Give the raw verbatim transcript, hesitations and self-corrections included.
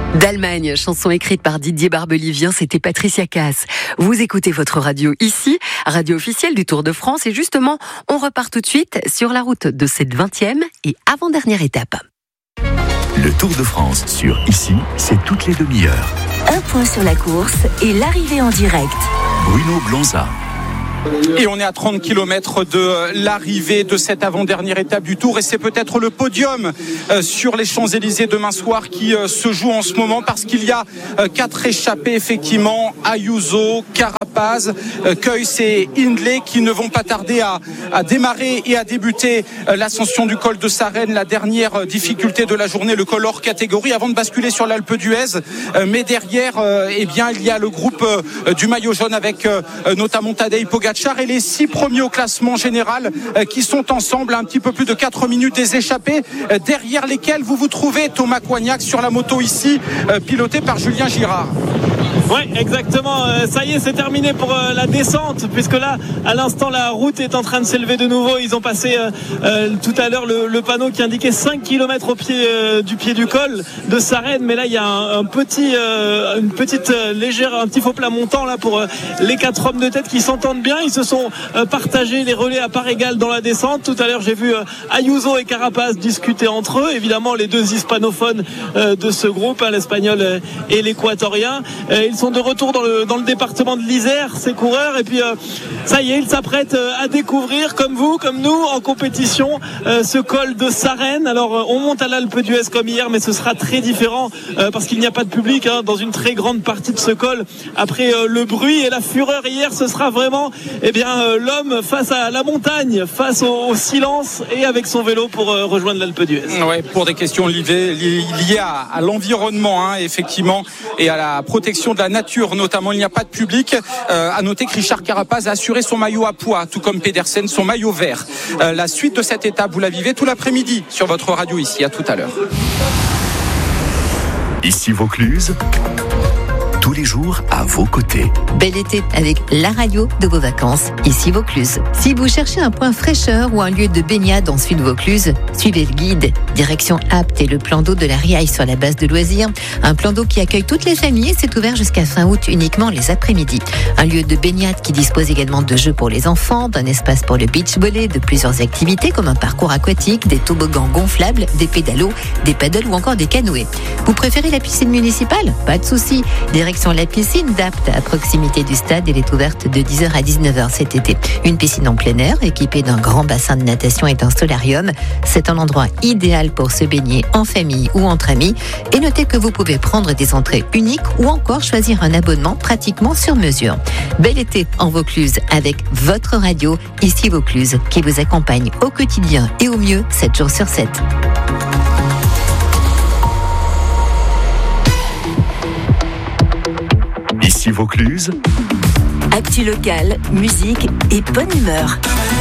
D'Allemagne, chanson écrite par Didier Barbelivien, c'était Patricia Cass. Vous écoutez votre radio ici, radio officielle du Tour de France, et justement, on repart tout de suite sur la route de cette vingtième et avant-dernière étape. Le Tour de France sur Ici, c'est toutes les demi-heures. Un point sur la course et l'arrivée en direct. Bruno Blanza. Et on est à trente kilomètres de l'arrivée de cette avant-dernière étape du Tour, et c'est peut-être le podium sur les Champs-Élysées demain soir qui se joue en ce moment, parce qu'il y a quatre échappés effectivement, Ayuso, Carapaz, Kuijs et Hindley, qui ne vont pas tarder à, à démarrer et à débuter l'ascension du col de Sarenne, la dernière difficulté de la journée, le col hors catégorie, avant de basculer sur l'Alpe d'Huez. Mais derrière, eh bien, il y a le groupe du maillot jaune avec notamment Tadej Pogacar et les six premiers au classement général qui sont ensemble à un petit peu plus de quatre minutes des échappés, derrière lesquels vous vous trouvez Thomas Coignac sur la moto ici, piloté par Julien Girard. Oui, exactement. Ça y est, c'est terminé pour la descente, puisque là, à l'instant, la route est en train de s'élever de nouveau. Ils ont passé euh, tout à l'heure le, le panneau qui indiquait cinq kilomètres au pied euh, du pied du col de Sarenne. Mais là, il y a un, un petit, euh, une petite euh, légère, un petit faux plat montant là pour euh, les quatre hommes de tête qui s'entendent bien. Ils se sont euh, partagés les relais à part égale dans la descente. Tout à l'heure, j'ai vu euh, Ayuso et Carapaz discuter entre eux. Évidemment, les deux hispanophones euh, de ce groupe, hein, l'espagnol euh, et l'équatorien. Euh, ils sont de retour dans le, dans le département de l'Isère, ces coureurs, et puis euh, ça y est, ils s'apprêtent euh, à découvrir, comme vous, comme nous, en compétition, euh, ce col de Sarenne. Alors euh, on monte à l'Alpe d'Huez comme hier, mais ce sera très différent euh, parce qu'il n'y a pas de public hein, dans une très grande partie de ce col. Après euh, le bruit et la fureur hier, ce sera vraiment eh bien, euh, l'homme face à la montagne, face au, au silence, et avec son vélo pour euh, rejoindre l'Alpe d'Huez. Ouais, pour des questions liées, liées à, à l'environnement, hein, effectivement, et à la protection de la nature notamment, il n'y a pas de public. Euh, à noter que Richard Carapaz a assuré son maillot à pois, tout comme Pedersen son maillot vert. Euh, la suite de cette étape, vous la vivez tout l'après-midi sur votre radio ici. À tout à l'heure. Ici Vaucluse, tous les jours à vos côtés. Bel été avec la radio de vos vacances, ici Vaucluse. Si vous cherchez un point fraîcheur ou un lieu de baignade en Sud Vaucluse, suivez le guide. Direction Apt et le plan d'eau de la Riaille sur la base de loisirs. Un plan d'eau qui accueille toutes les familles et c'est ouvert jusqu'à fin août uniquement les après-midi. Un lieu de baignade qui dispose également de jeux pour les enfants, d'un espace pour le beach volley, de plusieurs activités comme un parcours aquatique, des toboggans gonflables, des pédalos, des paddles ou encore des canoës. Vous préférez la piscine municipale ? Pas de souci. Direction la piscine d'Apt à proximité du stade, elle est ouverte de dix heures à dix-neuf heures cet été. Une piscine en plein air équipée d'un grand bassin de natation et d'un solarium. C'est un endroit idéal pour se baigner en famille ou entre amis. Et notez que vous pouvez prendre des entrées uniques ou encore choisir un abonnement pratiquement sur mesure. Bel été en Vaucluse avec votre radio, ici Vaucluse, qui vous accompagne au quotidien et au mieux sept jours sur sept. Ici Vaucluse. Actu locale, musique et bonne humeur.